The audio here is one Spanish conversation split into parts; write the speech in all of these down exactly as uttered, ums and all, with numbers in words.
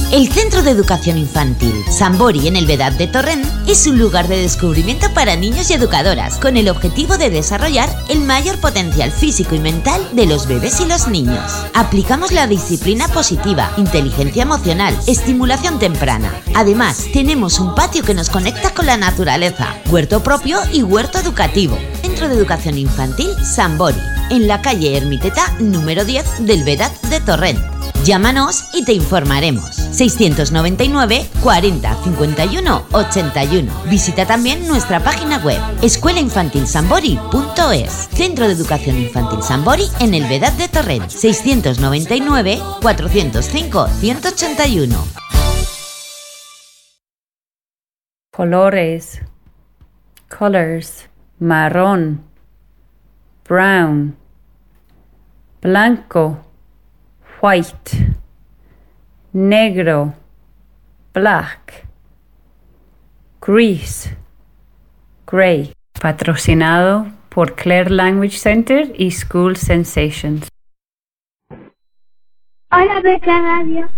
El Centro de Educación Infantil Sambori en el Vedad de Torrent es un lugar de descubrimiento para niños y educadoras con el objetivo de desarrollar el mayor potencial físico y mental de los bebés y los niños. Aplicamos la disciplina positiva, inteligencia emocional, estimulación temprana. Además, tenemos un patio que nos conecta con la naturaleza, huerto propio y huerto educativo. Centro de Educación Infantil Sambori, en la calle Ermiteta número diez del Vedad de Torrent. Llámanos y te informaremos. seiscientos noventa y nueve, cuarenta, cincuenta y uno, ochenta y uno. Visita también nuestra página web escuela infantil sambori punto es. Centro de Educación Infantil Sambori en el Vedad de Torrent. seiscientos noventa y nueve, cuatrocientos cinco, ciento ochenta y uno. Colores. Colors. Marrón. Brown. Blanco. White, negro, black, gris, gray. Patrocinado por Claire Language Center y School Sensations. Hola, Beca Radio.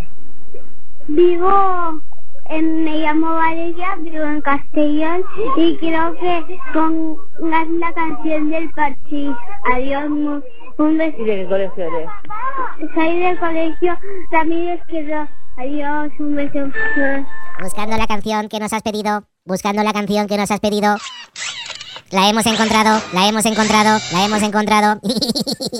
Vivo, en, me llamo Valeria, vivo en Castellón y quiero que pongas la canción del Parchís. Adiós, mu- un beso. ¿Y de qué colegio eres? Soy del colegio Ramírez Quedó. Adiós, un beso. Buscando la canción que nos has pedido, buscando la canción que nos has pedido. La hemos encontrado, la hemos encontrado, la hemos encontrado.